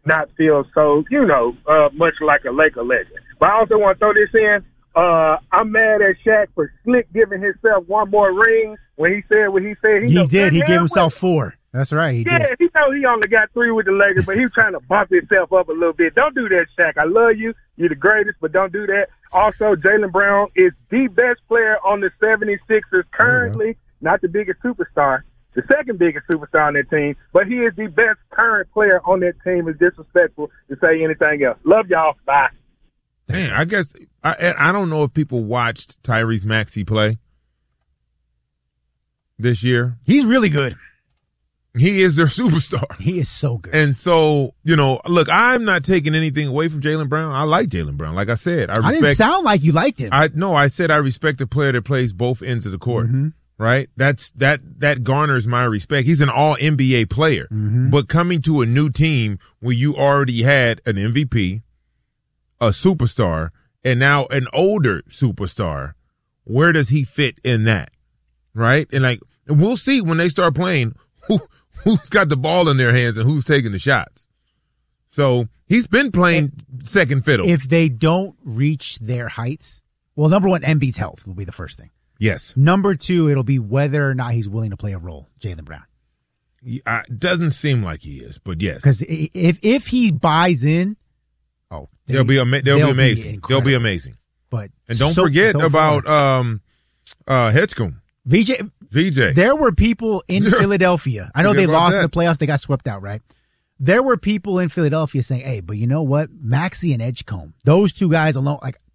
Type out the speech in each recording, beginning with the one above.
not feel so, much like a Laker legend. But I also want to throw this in. I'm mad at Shaq for slick giving himself one more ring when he said what he said. He did. He gave himself 4. That's right. He did. He know he only got 3 with the Lakers, but he was trying to bump himself up a little bit. Don't do that, Shaq. I love you. You're the greatest, but don't do that. Also, Jaylen Brown is the best player on the 76ers currently, not the biggest superstar, the second biggest superstar on that team, but he is the best current player on that team. It's disrespectful to say anything else. Love y'all. Bye. Man, I guess I don't know if people watched Tyrese Maxey play this year. He's really good. He is their superstar. He is so good. And so, look, I'm not taking anything away from Jaylen Brown. I like Jaylen Brown. Like I said, I didn't sound like you liked him. I said I respect a player that plays both ends of the court. Mm-hmm. Right? That garners my respect. He's an all NBA player. Mm-hmm. But coming to a new team where you already had an MVP, a superstar, and now an older superstar, where does he fit in that? Right? And we'll see when they start playing who's got the ball in their hands and who's taking the shots. So he's been playing second fiddle. If they don't reach their heights, well, number one, Embiid's health will be the first thing. Yes. Number 2, it'll be whether or not he's willing to play a role, Jaylen Brown. Doesn't seem like he is, but yes. Because if he buys in, they'll be amazing. They'll be amazing. But and don't forget about Hedgecombe. VJ. There were people in Philadelphia. I know they lost in the playoffs. They got swept out, right? There were people in Philadelphia saying, hey, but you know what? Maxey and Edgecombe, those 2 guys alone,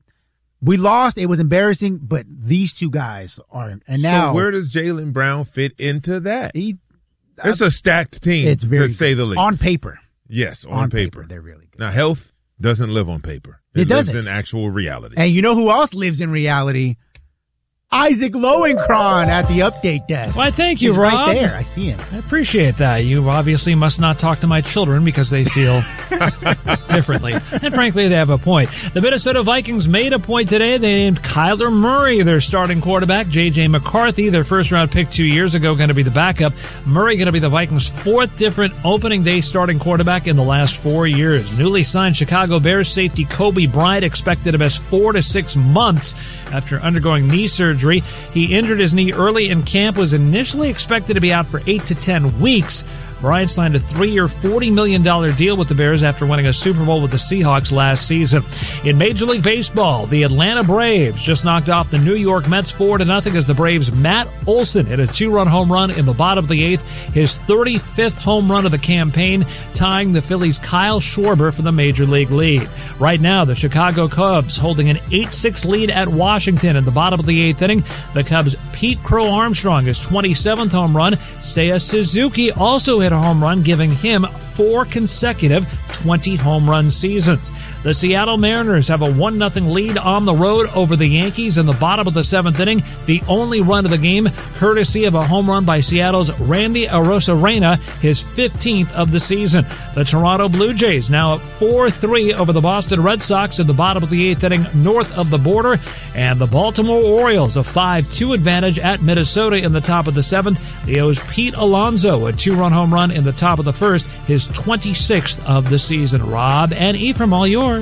we lost. It was embarrassing, but these 2 guys are. And now, so where does Jaylen Brown fit into that? It's a stacked team, it's very to say the least. On paper. Yes, on paper. They're really good. Now, health doesn't live on paper. It lives doesn't. in actual reality. And you know who else lives in reality? Isaac Lowenkron at the update desk. Why, thank you, He's Rob. right there. I see him. I appreciate that. You obviously must not talk to my children because they feel differently. And frankly, they have a point. The Minnesota Vikings made a point today. They named Kyler Murray their starting quarterback. J.J. McCarthy, their first-round pick 2 years ago, going to be the backup. Murray going to be the Vikings' 4th different opening day starting quarterback in the last 4 years. Newly signed Chicago Bears safety Kobe Bryant expected to miss 4 to 6 months after undergoing knee surgery. He injured his knee early in camp, was initially expected to be out for 8 to 10 weeks. Bryant signed a 3-year, $40 million deal with the Bears after winning a Super Bowl with the Seahawks last season. In Major League Baseball, the Atlanta Braves just knocked off the New York Mets 4-0 as the Braves' Matt Olson hit a 2-run home run in the bottom of the 8th, his 35th home run of the campaign, tying the Phillies' Kyle Schwarber for the Major League lead. Right now, the Chicago Cubs holding an 8-6 lead at Washington in the bottom of the 8th inning. The Cubs' Pete Crow Armstrong, his 27th home run. Seiya Suzuki also hit a home run, giving him 4 consecutive 20-home run seasons. The Seattle Mariners have a 1-0 lead on the road over the Yankees in the bottom of the 7th inning. The only run of the game, courtesy of a home run by Seattle's Randy Arozarena, his 15th of the season. The Toronto Blue Jays now up 4-3 over the Boston Red Sox in the bottom of the 8th inning north of the border. And the Baltimore Orioles a 5-2 advantage at Minnesota in the top of the 7th. The O's Pete Alonso a 2-run home run in the top of the 1st, his 26th of the season. Rob and Ephraim, all yours.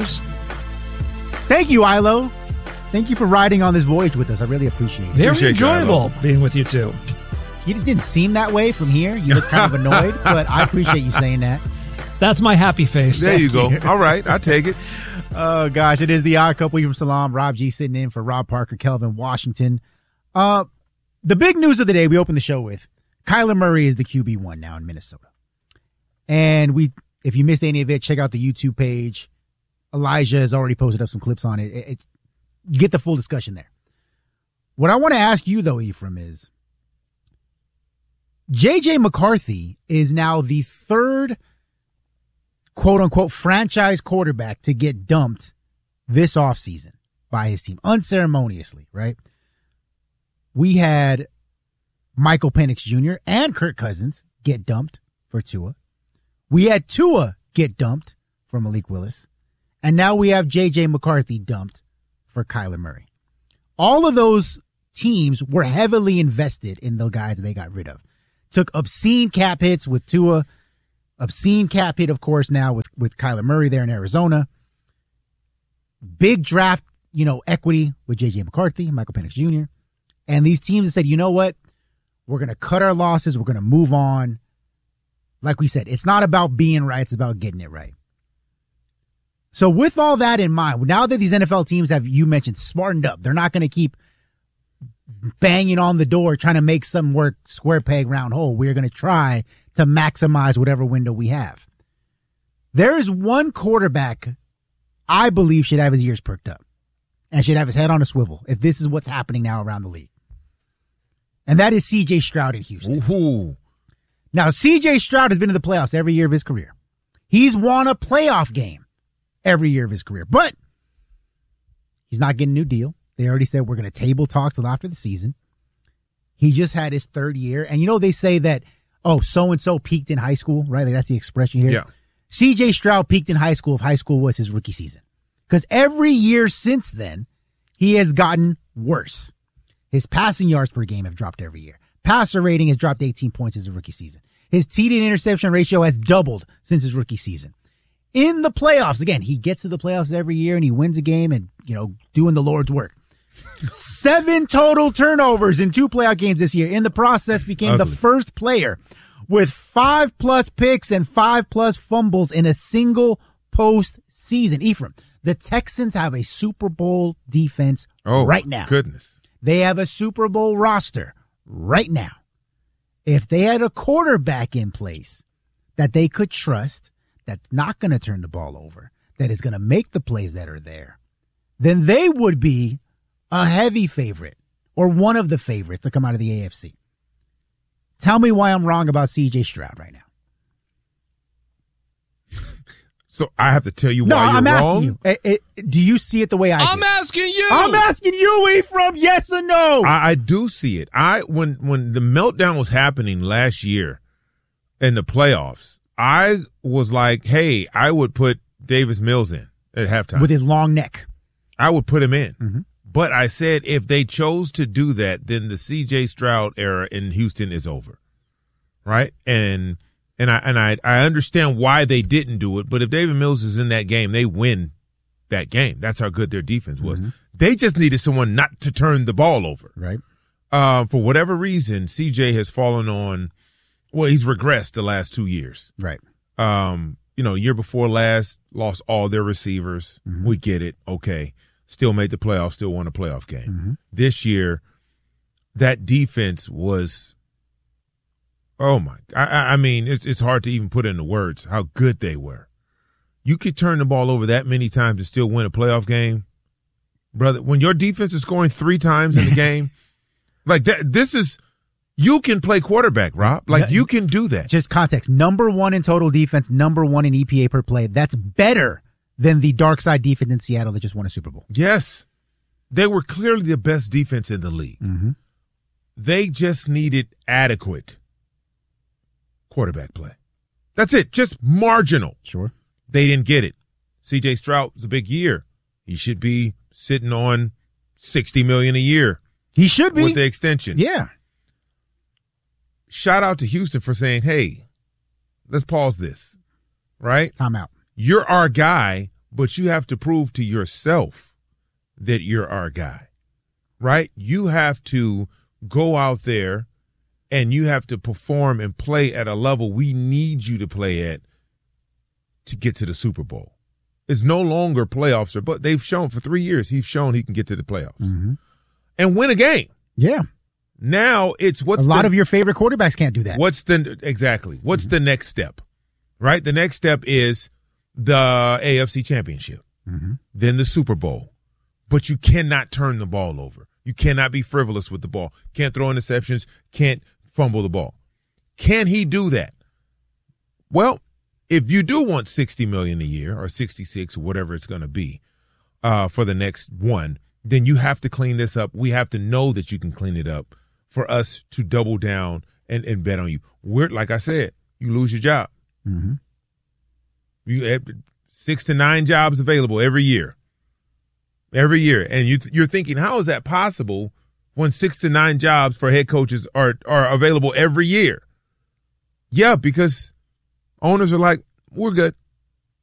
Thank you, Ilo. Thank you for riding on this voyage with us. I really appreciate it. Very enjoyable being with you, too. You didn't seem that way from here. You look kind of annoyed, but I appreciate you saying that. That's my happy face. There you go. All right, I'll take it. Oh, gosh, it is the Odd Couple. Ephraim Salaam, Rob G sitting in for Rob Parker, Kelvin Washington. The big news of the day we opened the show with, Kyler Murray is the QB1 now in Minnesota. And if you missed any of it, check out the YouTube page. Elijah has already posted up some clips on it. You get the full discussion there. What I want to ask you, though, Ephraim, is J.J. McCarthy is now the 3rd, quote-unquote, franchise quarterback to get dumped this offseason by his team, unceremoniously, right? We had Michael Penix Jr. and Kirk Cousins get dumped for Tua. We had Tua get dumped for Malik Willis. And now we have J.J. McCarthy dumped for Kyler Murray. All of those teams were heavily invested in the guys that they got rid of. Took obscene cap hits with Tua. Obscene cap hit, of course, now with Kyler Murray there in Arizona. Big draft, equity with J.J. McCarthy, Michael Penix Jr. And these teams have said, you know what? We're going to cut our losses. We're going to move on. Like we said, it's not about being right. It's about getting it right. So with all that in mind, now that these NFL teams have, you mentioned, smartened up, they're not going to keep banging on the door trying to make some work, square peg, round hole. We're going to try to maximize whatever window we have. There is one quarterback I believe should have his ears perked up and should have his head on a swivel if this is what's happening now around the league. And that is C.J. Stroud in Houston. Ooh. Now, C.J. Stroud has been in the playoffs every year of his career. He's won a playoff game every year of his career, but he's not getting a new deal. They already said we're going to table talk till after the season. He just had his third year. And they say that, so-and-so peaked in high school, right? Like that's the expression here. Yeah. C.J. Stroud peaked in high school if high school was his rookie season. Because every year since then, he has gotten worse. His passing yards per game have dropped every year. Passer rating has dropped 18 points as a rookie season. His TD to interception ratio has doubled since his rookie season. In the playoffs, again, he gets to the playoffs every year and he wins a game and, doing the Lord's work. 7 total turnovers in 2 playoff games this year. In the process, became the first player with 5+ picks and 5+ fumbles in a single postseason. Ephraim, the Texans have a Super Bowl defense right now. Goodness. They have a Super Bowl roster right now. If they had a quarterback in place that they could trust, that's not going to turn the ball over, that is going to make the plays that are there, then they would be a heavy favorite or one of the favorites to come out of the AFC. Tell me why I'm wrong about C.J. Stroud right now. So I have to tell you why you're I'm wrong? asking you. Do you see it the way I do? I'm asking you. I'm asking you, Ephraim, yes or no? I do see it. When the meltdown was happening last year in the playoffs, I was like, hey, I would put Davis Mills in at halftime. With his long neck. I would put him in. Mm-hmm. But I said if they chose to do that, then the C.J. Stroud era in Houston is over. Right? And I understand why they didn't do it, but if David Mills is in that game, they win that game. That's how good their defense was. Mm-hmm. They just needed someone not to turn the ball over. Right. For whatever reason, CJ has fallen on, he's regressed the last 2 years. Right. Year before last, lost all their receivers. Mm-hmm. We get it. Okay. Still made the playoffs, still won a playoff game. Mm-hmm. This year, that defense was, oh my, I mean, it's hard to even put into words how good they were. You could turn the ball over that many times and still win a playoff game. Brother, when your defense is scoring 3 times in the game, like that, you can play quarterback, Rob. Like you can do that. Just context. Number 1 in total defense, number 1 in EPA per play. That's better than the dark side defense in Seattle that just won a Super Bowl. Yes. They were clearly the best defense in the league. Mm-hmm. They just needed adequate quarterback play. That's it. Just marginal. Sure. They didn't get it. C.J. Stroud was a big year. He should be sitting on $60 million a year. He should be. With the extension. Yeah. Shout out to Houston for saying, hey, let's pause this. Right? Time out. You're our guy, but you have to prove to yourself that you're our guy. Right? You have to go out there and you have to perform and play at a level we need you to play at to get to the Super Bowl. It's no longer playoffs, but they've shown for 3 years, he's shown he can get to the playoffs and win a game. Yeah. Now it's a lot of your favorite quarterbacks can't do that. What's the next step? Right? The next step is the AFC Championship, then the Super Bowl. But you cannot turn the ball over. You cannot be frivolous with the ball. Can't throw interceptions. Can't fumble the ball. Can he do that? Well, if you do want $60 million a year or 66 or whatever it's going to be for the next one, then you have to clean this up. We have to know that you can clean it up for us to double down and bet on you. Like I said, you lose your job. Mm-hmm. You have 6 to 9 jobs available every year. Every year. And you're thinking, how is that possible when 6 to 9 jobs for head coaches are available every year? Yeah, because Owners are like, we're good.